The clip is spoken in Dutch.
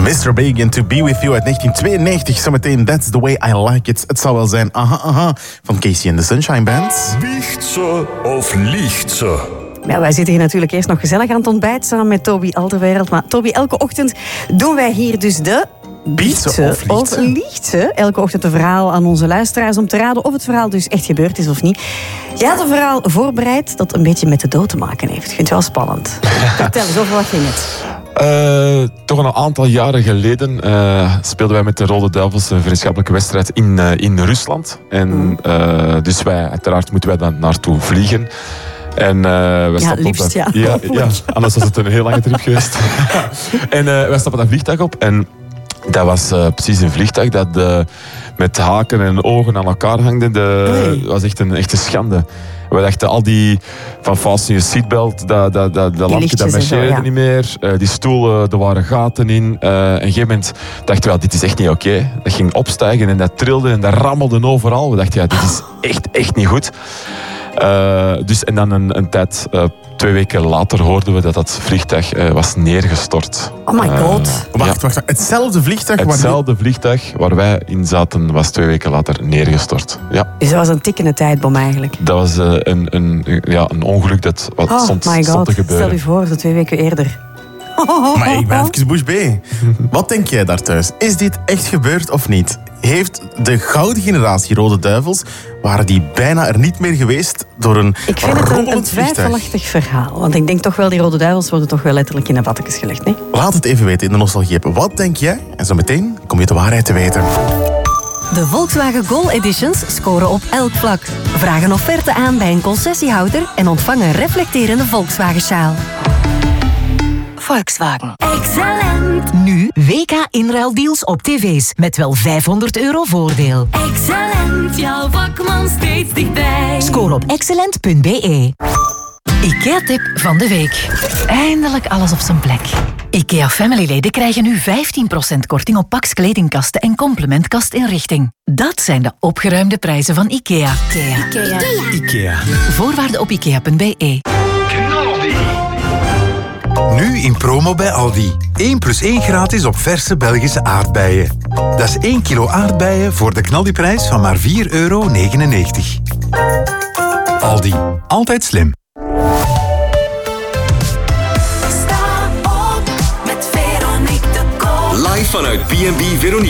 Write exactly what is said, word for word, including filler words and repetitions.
mister Big and To Be With You uit negentien tweeënnegentig. Zometeen That's The Way I Like It. Het zou wel zijn Aha Aha van Casey and the Sunshine Band. Wiegt ze of liegt ze? Ja, wij zitten hier natuurlijk eerst nog gezellig aan het ontbijt samen met Toby Alderweireld. Maar Toby, elke ochtend doen wij hier dus de... Biedt ze of liegt of ze? liegt ze? Elke ochtend een verhaal aan onze luisteraars om te raden of het verhaal dus echt gebeurd is of niet. Je had een verhaal voorbereid dat een beetje met de dood te maken heeft. Vind je wel spannend? Vertel eens, over wat ging het? Uh, toch een aantal jaren geleden uh, speelden wij met de Rode Duivels een vriendschappelijke wedstrijd in, uh, in Rusland. En uh, dus wij, uiteraard moeten wij daar naartoe vliegen. En, uh, wij ja, liefst, op, ja. ja, ja. Anders was het een heel lange trip geweest. En uh, wij stappen dat vliegtuig op en dat was uh, precies een vliegtuig dat uh, met haken en ogen aan elkaar hangde. Dat was echt een echte schande. We dachten, al die van fasten je seatbelt, dat, dat, dat, dat lampje dat marcheerde ja. niet meer. Uh, die stoelen, er waren gaten in. Uh, en op een gegeven moment dachten we, ja, dit is echt niet oké. Okay. Dat ging opstijgen en dat trilde en dat rammelde overal. We dachten, ja, dit is echt, echt niet goed. Uh, dus, en dan een, een tijd, uh, twee weken later hoorden we dat dat vliegtuig uh, was neergestort. Oh my god. Uh, wacht, wacht, wacht. Hetzelfde vliegtuig? Hetzelfde waar vliegtuig waar wij in zaten was twee weken later neergestort. Ja. Dus dat was een tikkende tijdbom eigenlijk? Dat was uh, een, een, ja, een ongeluk dat wat oh stond, my god. stond te gebeuren. Stel je voor, zo twee weken eerder. Maar ik ben even bush bij. Wat denk jij daar thuis? Is dit echt gebeurd of niet? Heeft de gouden generatie Rode Duivels, waren die bijna er niet meer geweest door een Ik vind het een, een vliegtuig? twijfelachtig verhaal. Want ik denk toch wel, die Rode Duivels worden toch wel letterlijk in de wattekes gelegd, nee? Laat het even weten in de Nostalgie-app. Wat denk jij? En zo meteen kom je de waarheid te weten. De Volkswagen Gol Editions scoren op elk vlak. Vraag een offerte aan bij een concessiehouder en ontvang een reflecterende Volkswagen-sjaal. Volkswagen. Excellent. Nu W K inruildeals op tv's met wel vijfhonderd euro voordeel. Excellent, jouw vakman steeds dichtbij. Score op excellent punt b e. IKEA-tip van de week. Eindelijk alles op zijn plek. IKEA Family-leden krijgen nu vijftien procent korting op Pax kledingkasten en complementkastinrichting. Dat zijn de opgeruimde prijzen van IKEA. IKEA. Ikea. Ikea. Voorwaarden op ikea punt b e. Nu in promo bij Aldi. één plus één gratis op verse Belgische aardbeien. Dat is één kilo aardbeien voor de knaldiprijs van maar vier euro negenennegentig. Aldi. Altijd slim. Sta op met Veronique de Koop. Live vanuit B en B Veronique.